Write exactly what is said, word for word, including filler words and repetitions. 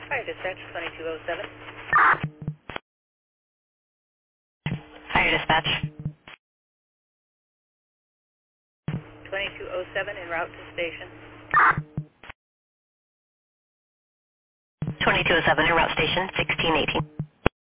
Fire dispatch, twenty-two oh seven. Fire dispatch. twenty-two oh seven en route to station. twenty-two oh seven en route station, sixteen eighteen.